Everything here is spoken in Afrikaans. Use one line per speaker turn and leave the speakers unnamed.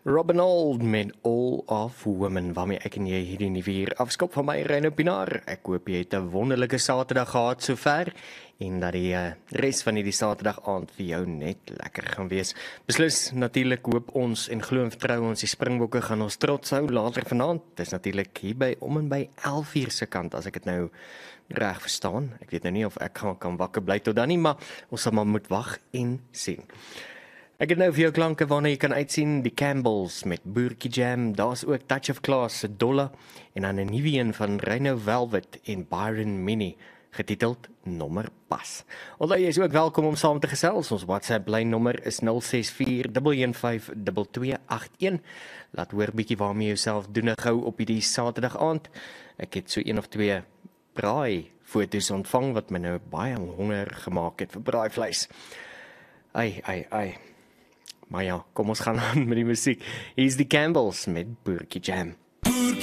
Robin Old met All of Women, waarmee ek en jy hierdie nuwe uur afskop van my Reino Pinaar. Ek hoop jy het 'n wonderlike Saterdag gehad sover en dat die res van hierdie Saterdag aand vir jou net lekker gaan wees. Beslis natuurlik hoop ons en glo en vertrou ons die Springbokke gaan ons trots hou later vanaand. Dis natuurlik hier by om en by 11:00 se kant as ek dit nou reg verstaan. Ek weet nou nie of ek kan wakker bly tot dan nie, maar ons sal maar moet wag en sien. Ek het nou vir jou klanke waarna jy kan uitsien, die Campbells met Boertjie Jam, daar's ook Touch of Class se Dolle, en dan 'n nuwe een van Rhino Velvet en Byron Mini, getiteld Nommer Pas. Onthou jy is ook welkom om saam te gesels, ons WhatsApp lynnommer is 0641152281. Laat hoor bietjie waarmee jy jouself doenig hou op hierdie Saterdag aand. Ek het so 1 of 2 braai foto's ontvang wat my nou baie honger gemaak het vir braaivleis. Ai. Maar ja, kom ons gaan aan met die musiek. Hier is die Campbells met Boertjie Jam.